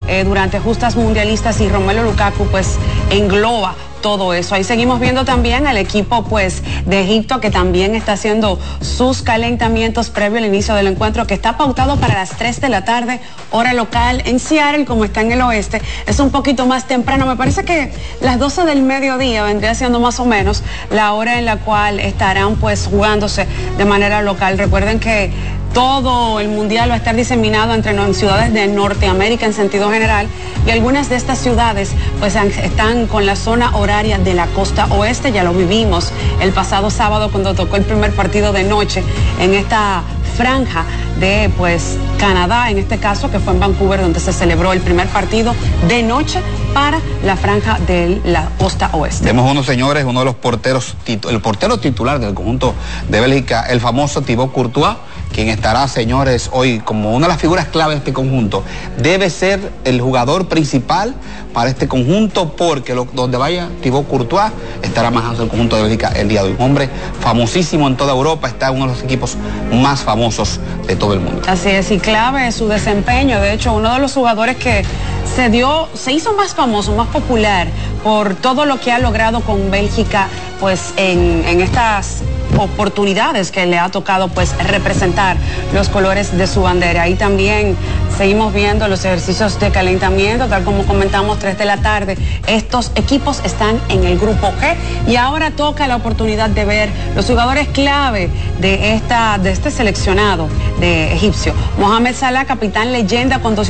durante justas mundialistas, y Romelu Lukaku pues engloba todo eso. Ahí seguimos viendo también al equipo pues de Egipto, que también está haciendo sus calentamientos previo al inicio del encuentro, que está pautado para las 3 de la tarde, hora local en Seattle. Como está en el oeste, es un poquito más temprano. Me parece que las 12 del mediodía vendría siendo más o menos la hora en la cual estarán pues jugándose de manera local. Recuerden que todo el mundial va a estar diseminado entre ciudades de Norteamérica en sentido general, y algunas de estas ciudades pues están con la zona horaria de la costa oeste. Ya lo vivimos el pasado sábado cuando tocó el primer partido de noche en esta franja de pues Canadá, en este caso, que fue en Vancouver, donde se celebró el primer partido de noche para la franja de la costa oeste. Vemos unos señores, uno de los porteros, el portero titular del conjunto de Bélgica, el famoso Thibaut Courtois, quien estará, señores, hoy como una de las figuras clave de este conjunto. Debe ser el jugador principal para este conjunto, porque donde vaya Thibaut Courtois estará manejando el conjunto de Bélgica el día de hoy. Un hombre famosísimo en toda Europa, está en uno de los equipos más famosos de todo el mundo. Así es, y clave su desempeño. De hecho, uno de los jugadores que se hizo más famoso, más popular por todo lo que ha logrado con Bélgica pues en estas oportunidades que le ha tocado pues representar los colores de su bandera. Ahí también seguimos viendo los ejercicios de calentamiento, tal como comentamos, 3 de la tarde. Estos equipos están en el grupo G, y ahora toca la oportunidad de ver los jugadores clave de este seleccionado de egipcio. Mohamed Salah, capitán leyenda con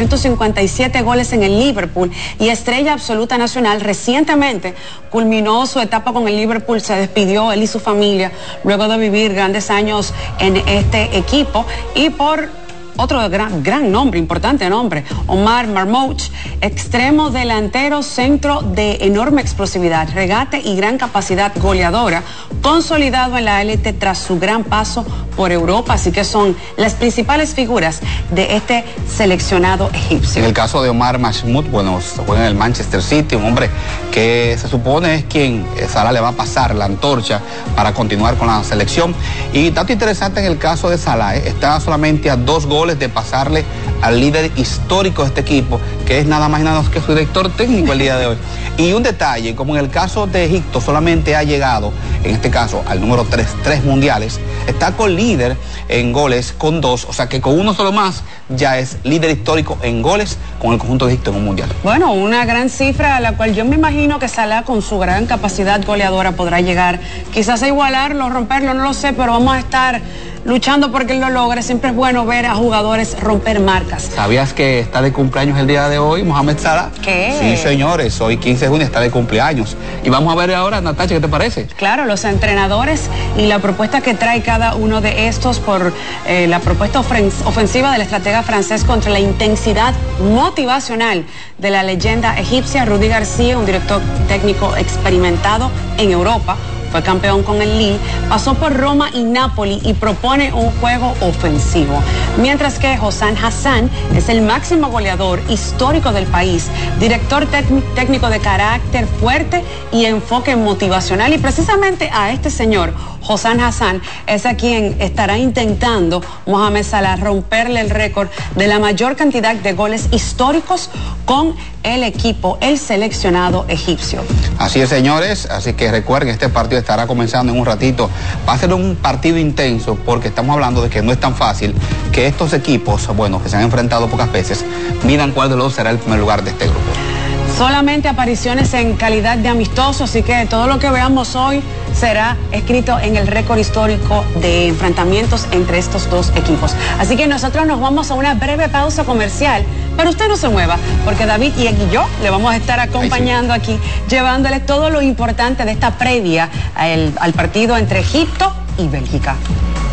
257 goles en el Liverpool y estrella absoluta nacional, recientemente culminó su etapa con el Liverpool, se despidió él y su familia luego de vivir grandes años en este equipo. Y por otro gran nombre, importante nombre, Omar Marmouch, extremo delantero, centro de enorme explosividad, regate y gran capacidad goleadora, consolidado en la élite tras su gran paso por Europa. Así que son las principales figuras de este seleccionado egipcio. En el caso de Omar Mahmoud, bueno, juega en el Manchester City, un hombre que se supone es quien Salah le va a pasar la antorcha para continuar con la selección. Y tanto interesante en el caso de Salah, está solamente a 2 goles de pasarle al líder histórico de este equipo, que es nada más y nada menos que su director técnico el día de hoy. Y un detalle, como en el caso de Egipto solamente ha llegado, en este caso, al número 3 mundiales, está con líder en goles con 2, o sea que con uno solo más ya es líder histórico en goles con el conjunto de Egipto en un mundial. Bueno, una gran cifra a la cual yo me imagino que Salah, con su gran capacidad goleadora, podrá llegar quizás a igualarlo, romperlo, no lo sé, pero vamos a estar luchando porque él lo logre. Siempre es bueno ver a jugadores romper marcas. ¿Sabías que está de cumpleaños el día de hoy Mohamed Salah? ¿Qué? Sí, señores, hoy 15 de junio está de cumpleaños. Y vamos a ver ahora, Natacha, ¿qué te parece? Claro, los entrenadores y la propuesta que trae cada uno de estos por la propuesta ofensiva del estratega francés contra la intensidad motivacional de la leyenda egipcia. Rudy García, un director técnico experimentado en Europa, fue campeón con el Lille, pasó por Roma y Napoli y propone un juego ofensivo. Mientras que Hossam Hassan es el máximo goleador histórico del país, director técnico de carácter fuerte y enfoque motivacional. Y precisamente a este señor, Hossam Hassan, es a quien estará intentando Mohamed Salah romperle el récord de la mayor cantidad de goles históricos con el equipo, el seleccionado egipcio. Así es, señores, así que recuerden, este partido estará comenzando en un ratito. Va a ser un partido intenso porque estamos hablando de que no es tan fácil que estos equipos, bueno, que se han enfrentado pocas veces, midan cuál de los dos será el primer lugar de este grupo. Solamente apariciones en calidad de amistoso, así que todo lo que veamos hoy será escrito en el récord histórico de enfrentamientos entre estos dos equipos. Así que nosotros nos vamos a una breve pausa comercial, pero usted no se mueva, porque David y yo le vamos a estar acompañando aquí, llevándole todo lo importante de esta previa al partido entre Egipto y Bélgica.